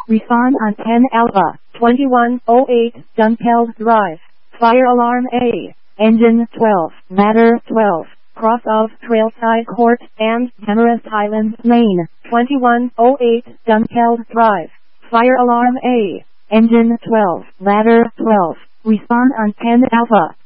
Respond on 10 Alpha, 2108 Dunkeld Drive. Fire alarm A. Engine 12, ladder 12, cross of Trailside Court and Tamara's Highlands Lane, 2108 Dunkeld Drive. Fire alarm A. Engine 12, ladder 12. Respond on 10 Alpha.